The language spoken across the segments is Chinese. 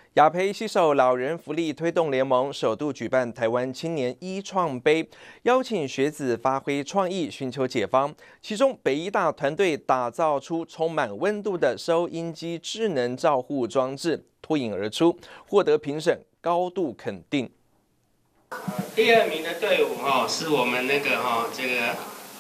雅培携手老人福利推动联盟首度举办台湾青年医创杯，邀请学子发挥创意，寻求解方。其中北医大团队打造出充满温度的收音机智能照护装置，脱颖而出，获得评审高度肯定。 第2名的队伍是我们这个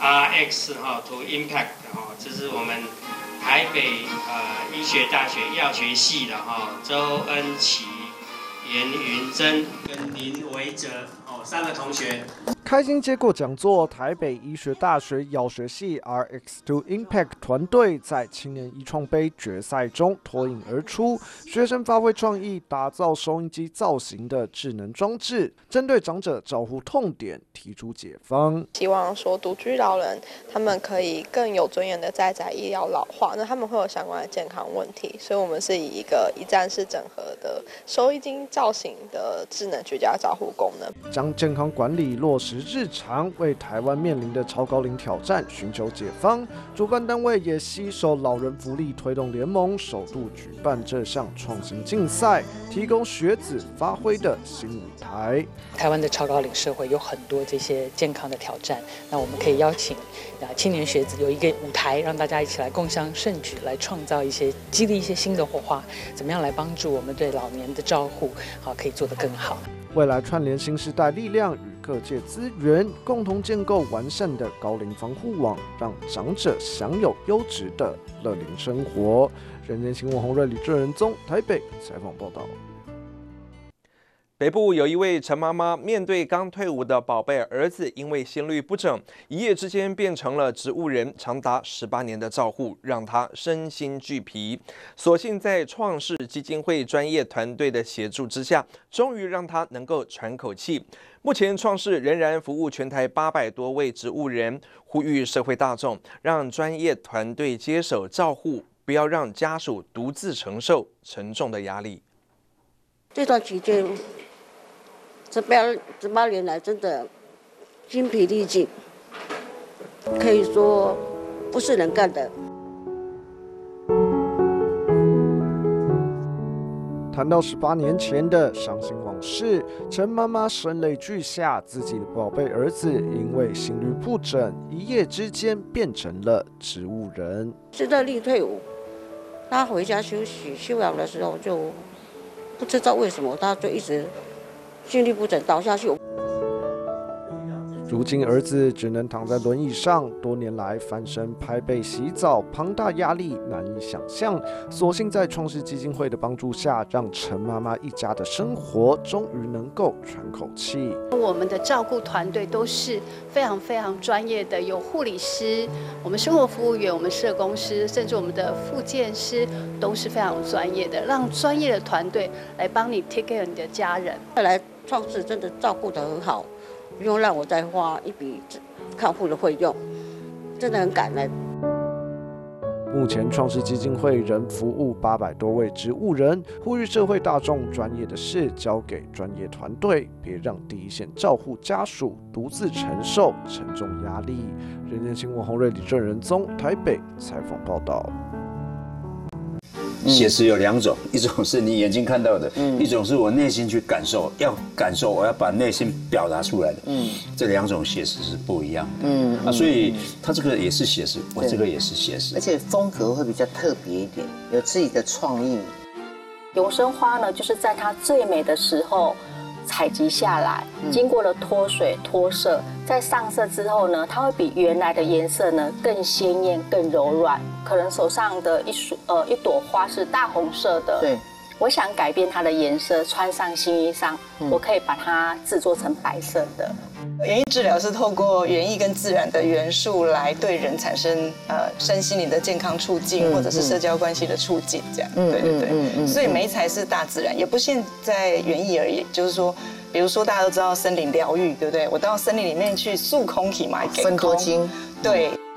RX to Impact 这是我们台北医学大学药学系的周恩琪、严云珍跟林维哲3个同学。 开心接过讲座，台北医学大学药学系 RX to Impact 团队在青年医创杯决赛中脱颖而出，学生发挥创意，打造收音机造型的智能装置，针对长者照护痛点提出解方。 希望说独居老人他们可以更有尊严的在医疗老化，那他们会有相关的健康问题，所以我们是以一个一站式整合的收音机造型的智能居家照护功能， 将健康管理落实日常，为台湾面临的超高龄挑战寻求解方。主办单位也携手老人福利推动联盟，首度举办这项创新竞赛，提供学子发挥的新舞台。 台湾的超高龄社会有很多这些健康的挑战，那我们可以邀请青年学子有一个舞台，让大家一起来共襄盛举，来创造一些激励一些新的火花，怎么样来帮助我们对老年的照护可以做得更好。 未来串联新时代力量与各界资源，共同建构完善的高龄防护网，让长者享有优质的乐龄生活。人间新闻洪瑞、李正仁宗台北采访报道。 北部有一位陈妈妈，面对刚退伍的宝贝儿子，因为心律不整，一夜之间变成了植物人，长达18年的照护让她身心俱疲。所幸在创世基金会专业团队的协助之下，终于让她能够喘口气。目前创世仍然服务全台800多位植物人，呼吁社会大众让专业团队接手照护，不要让家属独自承受沉重的压力。 这段期间18年来，真的精疲力尽，可以说不是人干的。 谈到18年前的伤心往事，陈妈妈声泪俱下，自己的宝贝儿子因为心律不整，一夜之间变成了植物人。 是热力退伍，他回家休息休养的时候，就不知道为什么他就一直心律不整倒下去。 如今儿子只能躺在轮椅上，多年来翻身拍背洗澡，庞大压力难以想象。所幸在创世基金会的帮助下，让陈妈妈一家的生活终于能够喘口气。 我们的照顾团队都是非常非常专业的，有护理师、我们生活服务员、我们社工师，甚至我们的复健师都是非常专业的，让专业的团队来帮你 take care 你的家人。 后来创世真的照顾得很好。不用让我再花一笔看护的费用，真的很感恩。 目前创世基金会仍服务800多位植物人，呼吁社会大众专业的事交给专业团队，别让第一线照护家属独自承受沉重压力。人间新闻洪瑞、李正仁宗台北采访报道。 写实有2种，一种是你眼睛看到的，一种是我内心去感受，我要把内心表达出来的。这2种写实是不一样的。所以他这个也是写实，我这个也是写实， 而且风格会比较特别一点，有自己的创意。 永生花呢，就是在它最美的时候采集下来，经过了脱水脱色，在上色之后呢，它会比原来的颜色呢更鲜艳、更柔软。可能手上的一朵花是大红色的，对，我想改变它的颜色，穿上新衣裳，我可以把它制作成白色的。 园艺治疗是透过园艺跟自然的元素来对人产生身心灵的健康促进，或者是社交关系的促进，这样。对。所以媒材是大自然，也不限在园艺而已，就是说。比如说，大家都知道森林疗愈，对不对？我到森林里面去塑空体嘛，给空，分多精，对。